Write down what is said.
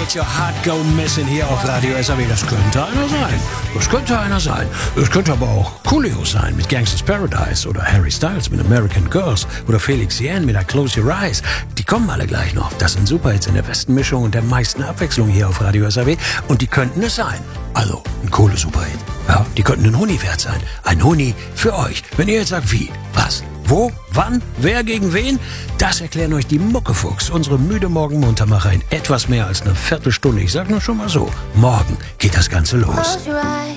Let Your Heart Go Missing hier auf Radio SAW. Das könnte einer sein. Das könnte einer sein. Es könnte aber auch Coolio sein mit Gangsta's Paradise oder Harry Styles mit American Girls oder Felix Jähn mit I Close Your Eyes. Die kommen alle gleich noch. Das sind Superhits in der besten Mischung und der meisten Abwechslung hier auf Radio SAW. Und die könnten es sein. Also, ein Kohle-Superhit. Ja, die könnten ein Huni wert sein. Ein Huni für euch. Wenn ihr jetzt sagt, wie, was, wo, wann, wer gegen wen, das erklären euch die Muckefuchs, unsere müde Morgenmuntermacher in etwas mehr als einer Viertelstunde. Ich sag nur schon mal so, morgen geht das Ganze los.